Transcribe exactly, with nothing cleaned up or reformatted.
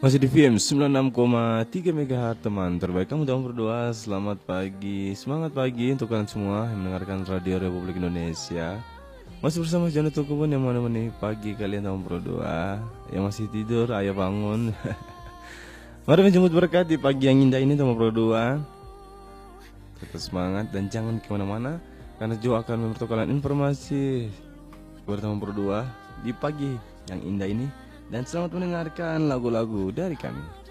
Masih di V M sembilan puluh enam koma tiga MHz teman terbaik kamu dalam berdoa. Selamat pagi, semangat pagi untuk kalian semua yang mendengarkan Radio Republik Indonesia. Masih bersama Janatul Kubun yang menemani pagi kalian dalam berdoa. Yang masih tidur, ayo bangun. Mari menjemput berkat di pagi yang indah ini dalam berdoa. Tetap semangat dan jangan kemana-mana, karena Jo akan memberitahu kalian informasi bersama berdoa di pagi yang indah ini. Dan selamat mendengarkan lagu-lagu dari kami.